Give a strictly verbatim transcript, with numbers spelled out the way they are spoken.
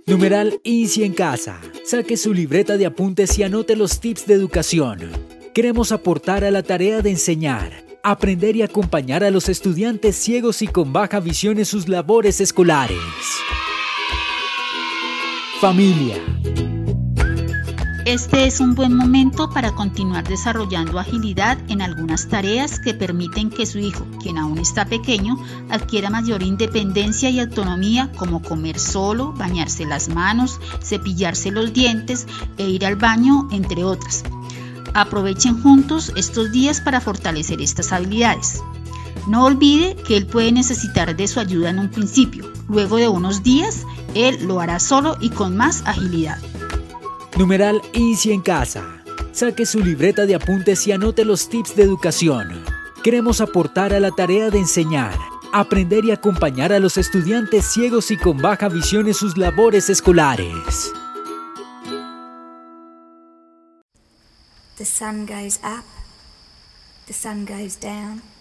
Numeral Inicie en casa. Saque su libreta de apuntes y anote los tips de educación. Queremos aportar a la tarea de enseñar, aprender y acompañar a los estudiantes ciegos y con baja visión en sus labores escolares. Familia. Este es un buen momento para continuar desarrollando agilidad en algunas tareas que permiten que su hijo, quien aún está pequeño, adquiera mayor independencia y autonomía, como comer solo, bañarse las manos, cepillarse los dientes e ir al baño, entre otras. Aprovechen juntos estos días para fortalecer estas habilidades. No olvide que él puede necesitar de su ayuda en un principio. Luego de unos días, él lo hará solo y con más agilidad. Numeral Inicie en casa. Saque su libreta de apuntes y anote los tips de educación. Queremos aportar a la tarea de enseñar, aprender y acompañar a los estudiantes ciegos y con baja visión en sus labores escolares. The sun goes up, the sun goes down.